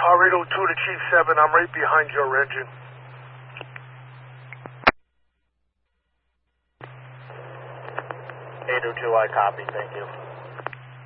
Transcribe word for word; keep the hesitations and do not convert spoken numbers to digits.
Car eight oh two to Chief seven, I'm right behind your engine. eight oh two, I copy, thank you.